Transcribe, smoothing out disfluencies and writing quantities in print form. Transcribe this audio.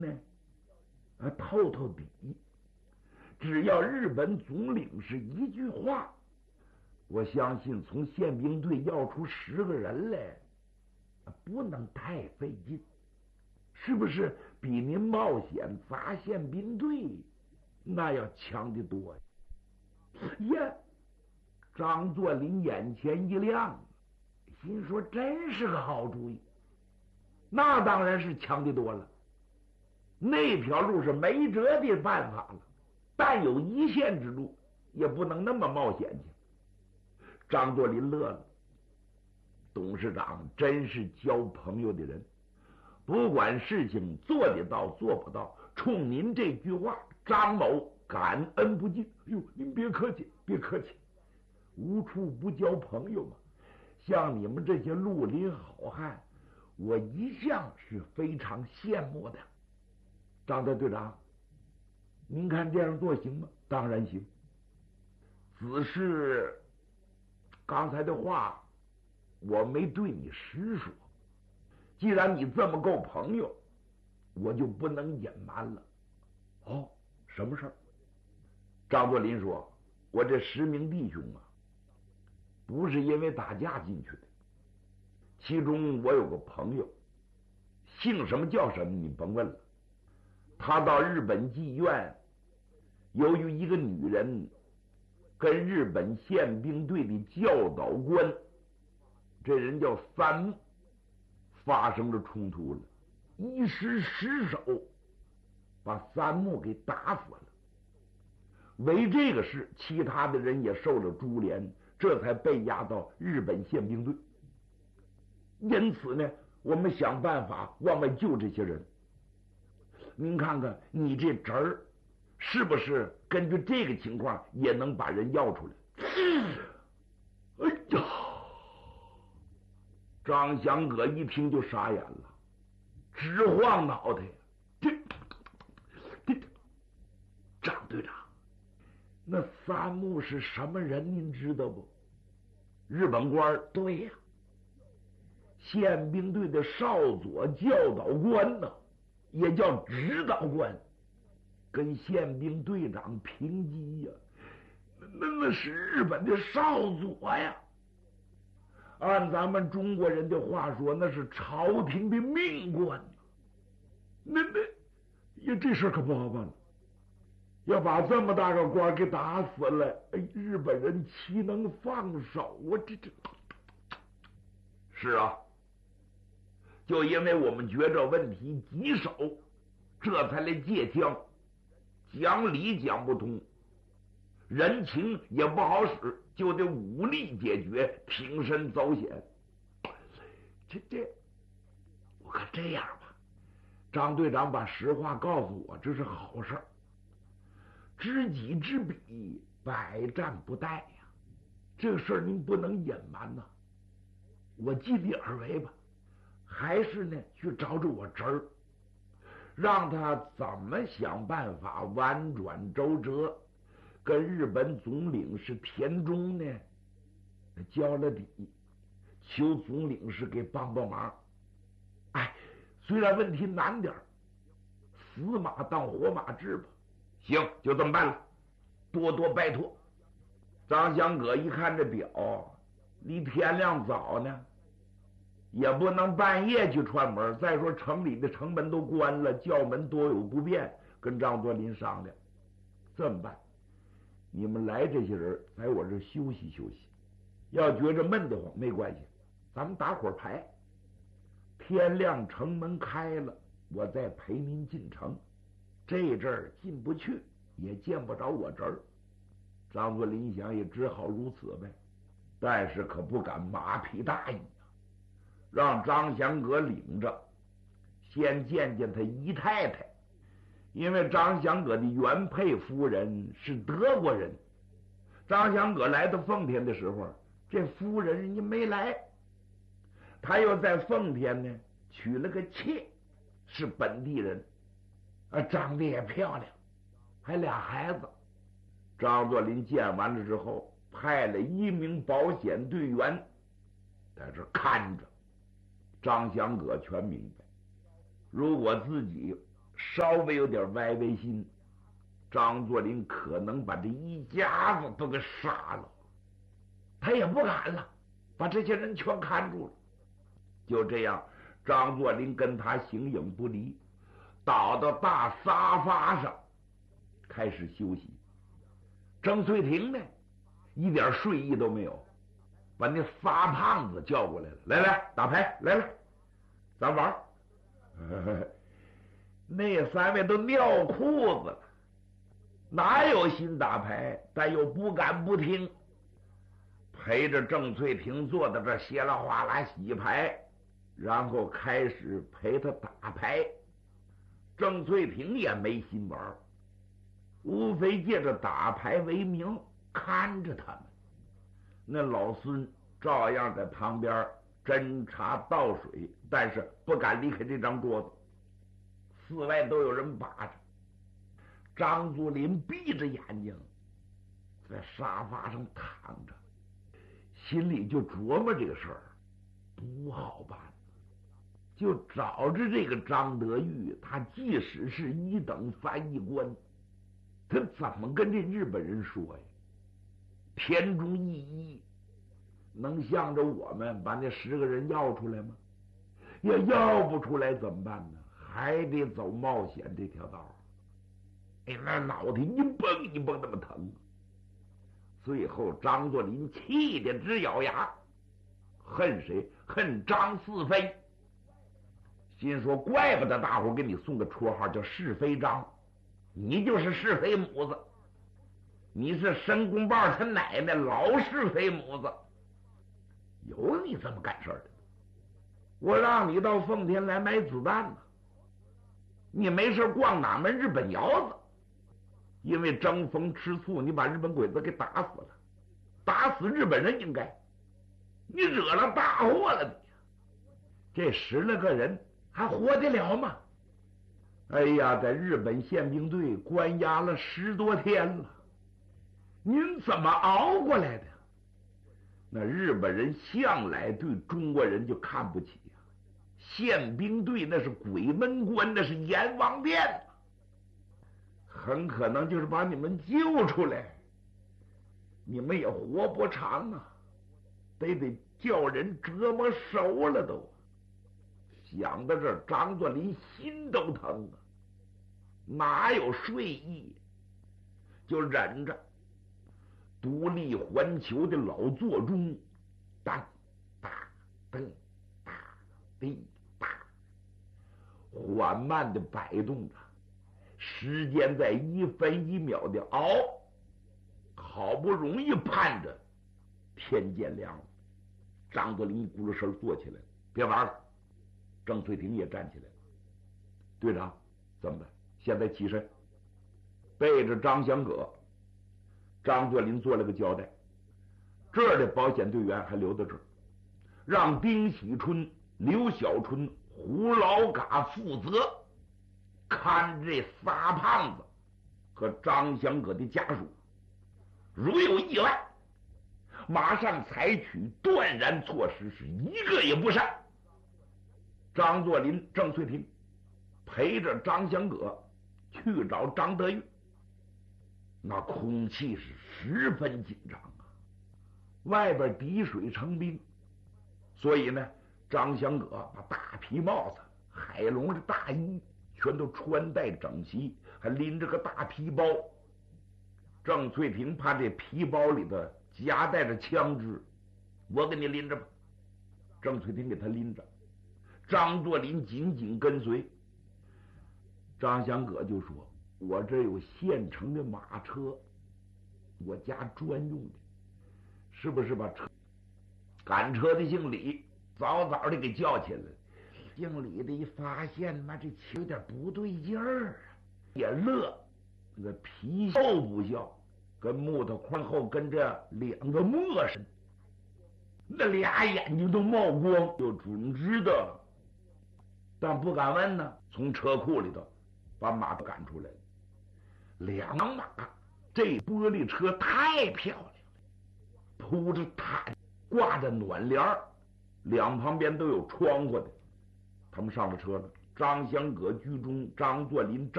呢，透透底，只要日本总领事一句话，我相信从宪兵队要出10个人来，不能太费劲，是不是？比您冒险砸宪兵队那要强得多呀！张作霖眼前一亮，心说真是个好主意，那当然是强得多了。那条路是没辙的办法了，但有一线之路，也不能那么冒险去。张作霖乐了，董事长真是交朋友的人，不管事情做得到做不到，冲您这句话，张某感恩不尽。哟，您别客气，别客气，无处不交朋友嘛。像你们这些绿林好汉，我一向是非常羡慕的。张大队长，您看这样做行吗？当然行，只是刚才的话我没对你实说。既然你这么够朋友，我就不能隐瞒了。哦，什么事儿？张作霖说，我这10名弟兄啊，不是因为打架进去的，其中我有个朋友，姓什么叫什么你甭问了，他到日本妓院，由于一个女人跟日本宪兵队的教导官，这人叫三木，发生了冲突了，一时失手把三木给打死了。为这个事，其他的人也受了株连，这才被押到日本宪兵队。因此呢，我们想办法往外救这些人。您看看你这侄儿是不是根据这个情况也能把人要出来？哎呀！张祥葛一听就傻眼了，直晃脑袋。这张队长，那三木是什么人您知道不？日本官。对呀，宪兵队的少佐教导官呢，也叫指导官，跟宪兵队长平级呀，那是日本的少佐呀。按咱们中国人的话说，那是朝廷的命官。那这事可不好办了，要把这么大个官给打死了，日本人岂能放手啊？这是啊，就因为我们觉着问题棘手，这才来借枪，讲理讲不通，人情也不好使，就得武力解决，挺身走险。我看这样吧，张队长把实话告诉我，这是好事儿。知己知彼，百战不殆呀。这个事儿您不能隐瞒呐。我尽力而为吧，还是呢去找找我侄儿，让他怎么想办法婉转周折，跟日本总领事田中呢交了底，求总领事给帮帮忙。虽然问题难点，死马当活马治吧。行，就这么办了，多多拜托。张祥葛一看这表，离天亮早呢，也不能半夜去串门。再说城里的城门都关了，叫门多有不便，跟张作霖商量，这么办？你们来这些人在我这休息休息，要觉着闷得慌没关系，咱们打会牌，天亮城门开了，我再陪您进城。这阵儿进不去，也见不着我侄儿。张作霖想也只好如此呗，但是可不敢马屁大意啊，让张祥葛领着先见见他姨太太，因为张祥葛的原配夫人是德国人。张祥葛来到奉天的时候，这夫人人家没来，他又在奉天呢娶了个妾，是本地人，长得也漂亮，还俩孩子。张作霖见完了之后，派了1名保险队员在这看着。张祥葛全明白，如果自己稍微有点歪歪心，张作霖可能把这一家子都给杀了。他也不敢了，把这些人全看住了。就这样，张作霖跟他形影不离，倒到大沙发上开始休息。郑翠婷呢，一点睡意都没有，把那仨胖子叫过来了，来打牌，来，咱玩。那三位都尿裤子了，哪有心打牌，但又不敢不听，陪着郑翠婷坐在这稀里哗啦洗牌，然后开始陪他打牌。郑翠婷也没心玩，无非借着打牌为名看着他们。那老孙照样在旁边斟茶倒水，但是不敢离开这张桌子，四外都有人把着。张作霖闭着眼睛在沙发上躺着，心里就琢磨这个事儿不好办，就找着这个张德玉，他即使是一等翻译官，他怎么跟这日本人说呀？田中义一能向着我们把那10个人要出来吗？要不出来怎么办呢？还得走冒险这条道。那脑袋一蹦一蹦那么疼。最后张作霖气得直咬牙，恨谁？恨张四飞。心说怪不得大伙给你送个绰号叫是非张，你就是是非母子，你是申公豹他奶奶老是非母子，有你这么干事的？我让你到奉天来买子弹呢，你没事逛哪门日本窑子？因为争风吃醋，你把日本鬼子给打死了，打死日本人应该，你惹了大祸了你。这10来个人还活得了吗？哎呀，在日本宪兵队关押了10多天了，您怎么熬过来的？那日本人向来对中国人就看不起呀，宪兵队那是鬼门关，那是阎王殿，很可能就是把你们救出来，你们也活不长啊，得叫人折磨熟了都。想到这儿，张作霖心都疼啊，哪有睡意，就忍着。独立环球的老座钟，当当噔当滴当，缓慢的摆动着，时间在1分1秒的熬，好不容易盼着天渐亮了。张作霖一咕噜声坐起来了，别玩了。郑翠婷也站起来了。队长，怎么的？现在起身。背着张祥葛，张作霖做了个交代，这儿的保险队员还留在这儿，让丁喜春、刘小春、胡老嘎负责看这仨胖子和张祥葛的家属，如有意外，马上采取断然措施，是一个也不善。张作霖、郑翠婷陪着张祥葛去找张德玉，那空气是十分紧张啊，外边滴水成冰，所以呢，张祥葛把大皮帽子、海龙的大衣全都穿戴整齐，还拎着个大皮包。郑翠婷怕这皮包里头夹带着枪支，我给你拎着吧。郑翠婷给他拎着，张作霖紧紧跟随。张祥葛就说：“我这有现成的马车，我家专用的，是不是把车赶车的姓李早早的给叫起来？姓李的一发现，妈这气有点不对劲儿，也乐，那个皮笑不笑，跟木头块后跟着2个陌生，那俩眼睛都冒光，就准知道，但不敢问呢。从车库里头把马赶出来了，2马，这玻璃车太漂亮了，铺着毯，挂着暖帘，两旁边都有窗户的。他们上了车了， 张祥阁居中，张作霖